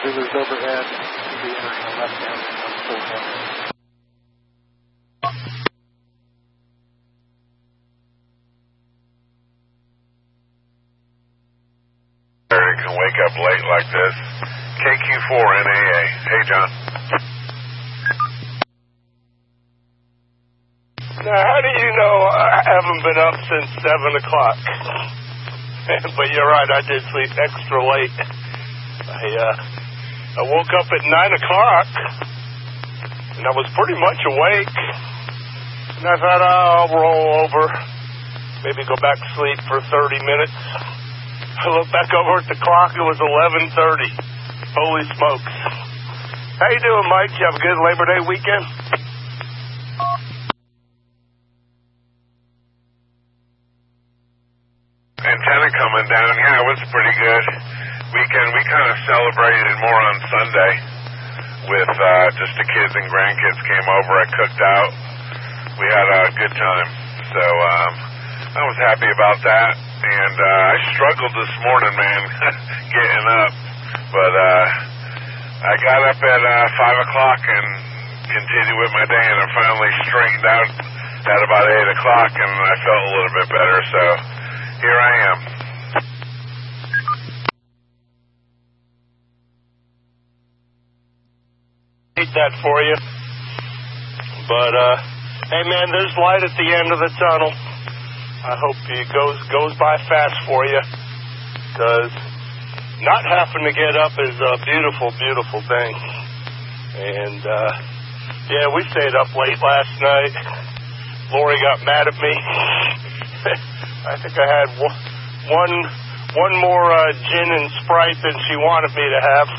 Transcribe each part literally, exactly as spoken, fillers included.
Zulu's overhead. Should be entering a left-hand on full head. You can wake up late like this. K Q four N A A. Hey, John. Now, how do you know I haven't been up since seven o'clock? But you're right, I did sleep extra late. I, uh, I woke up at nine o'clock, and I was pretty much awake. And I thought, oh, I'll roll over, maybe go back to sleep for thirty minutes. I looked back over at the clock, it was eleven thirty. Holy smokes. How you doing, Mike? You have a good Labor Day weekend? Antenna coming down, yeah, it was pretty good weekend. We kind of celebrated more on Sunday with uh, just the kids and grandkids came over. I cooked out. We had a good time. So um, I was happy about that. And uh, I struggled this morning, man, getting up. But uh, I got up at uh, five o'clock and continued with my day, and I finally straightened out at about eight o'clock, and I felt a little bit better. So here I am. Hate that for you. But, uh, hey, man, there's light at the end of the tunnel. I hope it goes goes by fast for you, because not having to get up is a beautiful, beautiful thing. And, uh, yeah, we stayed up late last night. Lori got mad at me. I think I had one one more uh, gin and Sprite than she wanted me to have.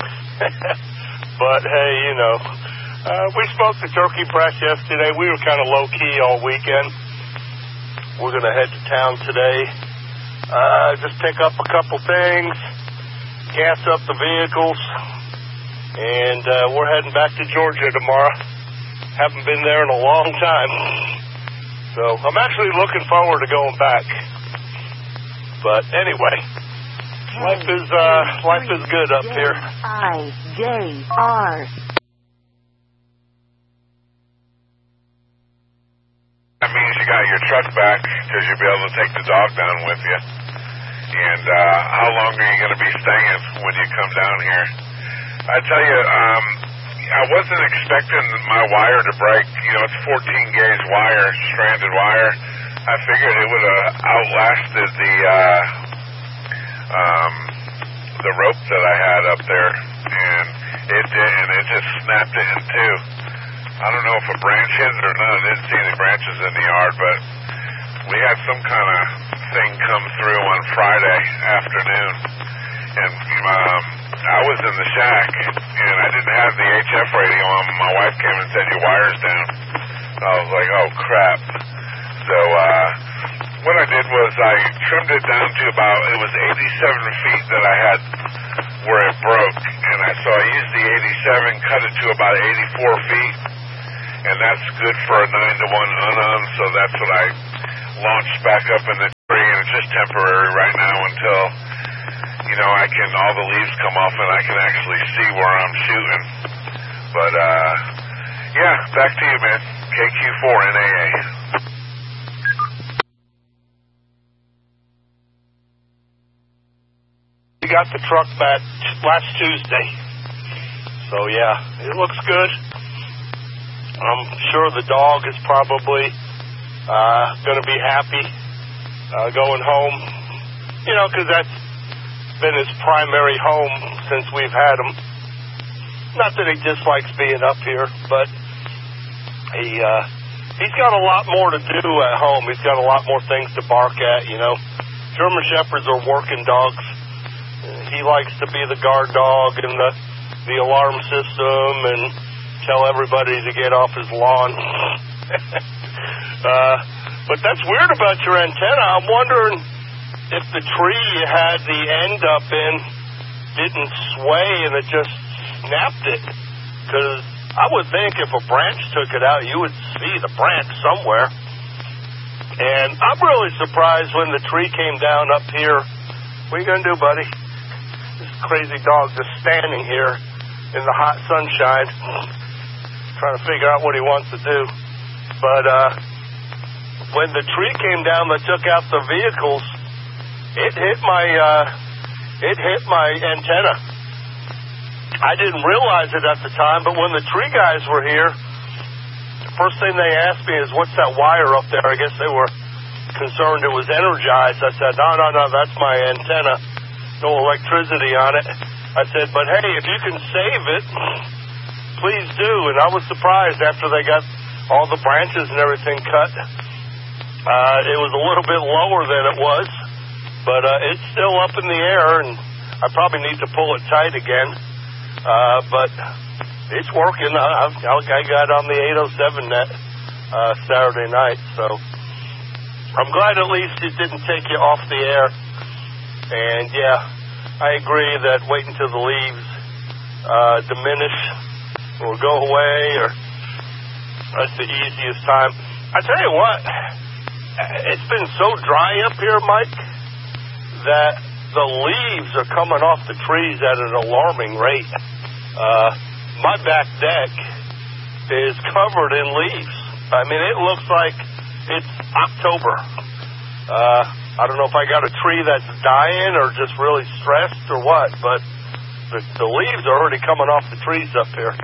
But, hey, you know, uh, we smoked the turkey press yesterday. We were kind of low-key all weekend. We're going to head to town today, uh, just pick up a couple things, gas up the vehicles, and uh, we're heading back to Georgia tomorrow. Haven't been there in a long time. So I'm actually looking forward to going back. But anyway, life is uh, life is good up here. I J R. That means you got your truck back because you'll be able to take the dog down with you. And uh, how long are you going to be staying when you come down here? I tell you, um, I wasn't expecting my wire to break. You know, it's fourteen gauge wire, stranded wire. I figured it would have outlasted the uh, um, the rope that I had up there, and it didn't. It just snapped it in two. I don't know if a branch hit it or not. I didn't see any branches in the yard, but we had some kind of thing come through on Friday afternoon, and um, I was in the shack, and I didn't have the H F radio on. My wife came and said, your wire's down. I was like, oh, crap. So uh, what I did was I trimmed it down to about, it was eighty-seven feet that I had where it broke, and I, so I used the eighty-seven, cut it to about eighty-four feet, and that's good for a nine to one un-un, so that's what I launched back up in the tree, and it's just temporary right now until, you know, I can, all the leaves come off and I can actually see where I'm shooting. But, uh, yeah, back to you, man. K Q four N A A. We got the truck back last Tuesday. So, yeah, it looks good. I'm sure the dog is probably uh, going to be happy uh, going home. You know, because that's been his primary home since we've had him. Not that he dislikes being up here, but he uh, he's got a lot more to do at home. He's got a lot more things to bark at, you know. German Shepherds are working dogs. He likes to be the guard dog and the, the alarm system and tell everybody to get off his lawn. uh, but that's weird about your antenna. I'm wondering if the tree you had the end up in didn't sway and it just snapped it. Because I would think if a branch took it out, you would see the branch somewhere. And I'm really surprised when the tree came down up here. What are you going to do, buddy? Just crazy dog just standing here in the hot sunshine, trying to figure out what he wants to do. But uh, when the tree came down that took out the vehicles, it hit my uh, it hit my antenna. I didn't realize it at the time, but when the tree guys were here, the first thing they asked me is, "What's that wire up there?" I guess they were concerned it was energized. I said, "No, no, no, that's my antenna. No electricity on it." I said, "But hey, if you can save it, please do." And I was surprised after they got all the branches and everything cut. Uh, it was a little bit lower than it was, but uh, it's still up in the air, and I probably need to pull it tight again. Uh, but it's working. I, I got on the eight oh seven net uh, Saturday night, so I'm glad at least it didn't take you off the air. And yeah, I agree that waiting until the leaves uh, diminish or go away, or that's the easiest time. I tell you what, it's been so dry up here, Mike, that the leaves are coming off the trees at an alarming rate. Uh, my back deck is covered in leaves. I mean, it looks like it's October. Uh, I don't know if I got a tree that's dying or just really stressed or what, but the, the leaves are already coming off the trees up here.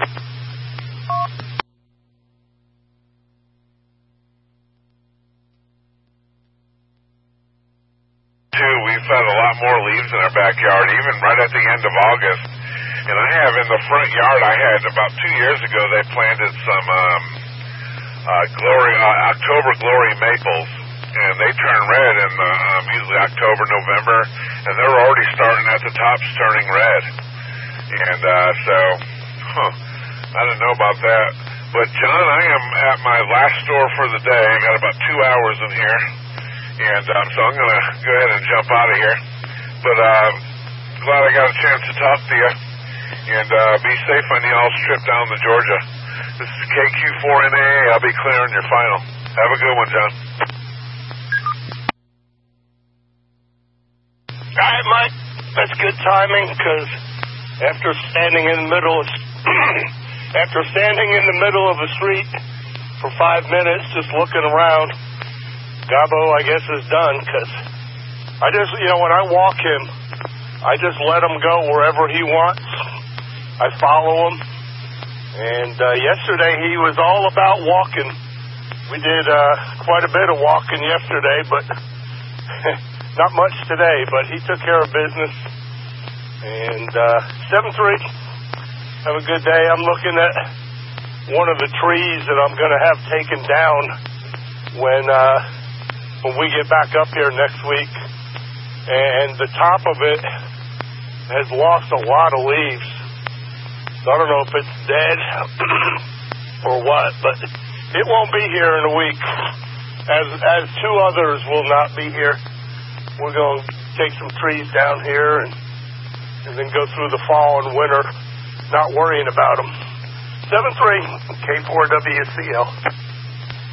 Too, we've had a lot more leaves in our backyard, even right at the end of August. And I have in the front yard, I had about two years ago, they planted some um, uh, glory, uh, October glory maples. And they turn red in the, um, usually October, November, and they're already starting at the tops turning red. And uh, so, huh, I don't know about that. But, John, I am at my last store for the day. I got about two hours in here. And um, so I'm going to go ahead and jump out of here. But uh, glad I got a chance to talk to you. And uh, be safe on y'all's trip down to Georgia. This is K Q four N A A. I'll be clearing your final. Have a good one, John. All right, Mike, that's good timing, because after standing in the middle of after standing in the middle of the street for five minutes just looking around, Gabo, I guess, is done, because I just, you know, when I walk him, I just let him go wherever he wants. I follow him, and uh, yesterday he was all about walking. We did uh, quite a bit of walking yesterday, but not much today, but he took care of business. And uh, seven three, have a good day. I'm looking at one of the trees that I'm going to have taken down when uh, when we get back up here next week. And the top of it has lost a lot of leaves. So I don't know if it's dead or what, but it won't be here in a week. As, as two others will not be here. We're going to take some trees down here and, and then go through the fall and winter, not worrying about them. seven three, K four W C L.